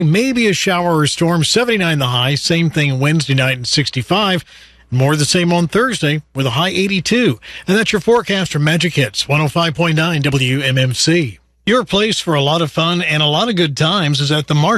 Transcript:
Maybe a shower or storm, 79 the high. Same thing Wednesday night and 65. More of the same on Thursday with a high 82. And that's your forecast from Magic Hits 105.9 WMMC. Your place for a lot of fun and a lot of good times is at the Marshall